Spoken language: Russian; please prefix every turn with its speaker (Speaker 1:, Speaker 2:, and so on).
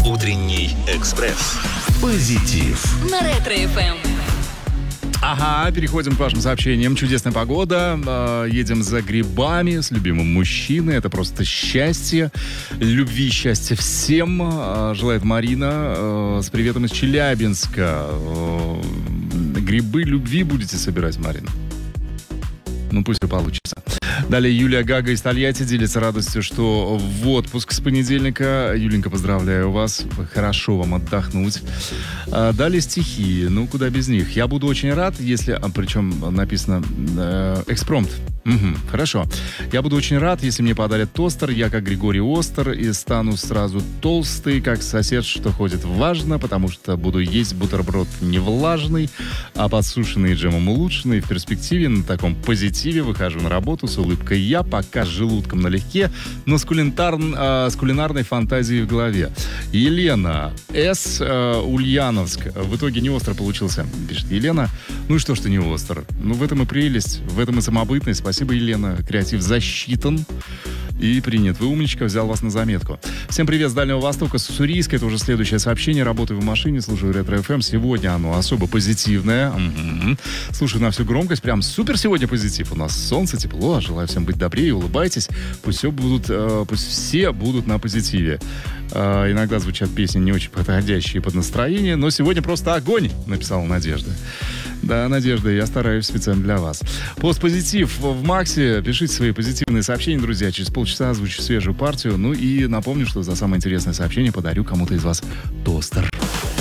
Speaker 1: Утренний экспресс. Позитив.
Speaker 2: На Ретро-ФМ.
Speaker 3: Ага, переходим к вашим сообщениям. Чудесная погода. Едем за грибами с любимым мужчиной. Это просто счастье. Любви и счастья всем. Желает Марина. С приветом из Челябинска. Грибы любви будете собирать, Марина? Ну, пусть и получится. Далее Юлия Гага из Тольятти делится радостью, что в отпуск с понедельника. Юленька, поздравляю вас. Хорошо вам отдохнуть. Далее стихи. Ну, куда без них. Я буду очень рад, если... Причем написано экспромт. Хорошо. Я буду очень рад, если мне подарят тостер. Я как Григорий Остер и стану сразу толстый, как сосед, что ходит важно, потому что буду есть бутерброд не влажный, а подсушенный джемом улучшенный. В перспективе на таком позитиве выхожу на работу с улыбкой я, пока с желудком налегке, но с кулинарной фантазией в голове. Елена С. Ульяновск. В итоге не остро получился, пишет Елена. Ну и что не остро? Ну, в этом и прелесть, в этом и самобытность. Спасибо, Елена. Креатив засчитан и принят. Вы умничка, взял вас на заметку. Всем привет с Дальнего Востока, с Уссурийска. Это уже следующее сообщение. Работаю в машине, слушаю Ретро-ФМ. Сегодня оно особо позитивное. Слушаю на всю громкость. Прям супер сегодня позитив. У нас солнце, тепло. Желаю всем быть добрее, улыбайтесь. Пусть все будут на позитиве. Иногда звучат песни не очень подходящие под настроение, но сегодня просто огонь, написала Надежда. Да, Надежда, я стараюсь специально для вас. Постпозитив в Максе. Пишите свои позитивные сообщения, друзья. Через полчаса озвучу свежую партию. Ну и напомню, что за самое интересное сообщение подарю кому-то из вас тостер.